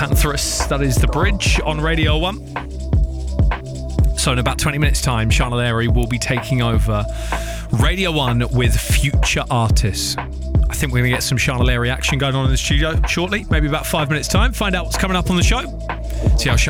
Anthrus, that is The Bridge on Radio 1. So in about 20 minutes' time, Shana Larry will be taking over Radio 1 with Future Artists. I think we're going to get some Shana Larry action going on in the studio shortly, maybe about 5 minutes' time. Find out what's coming up on the show. See how Shana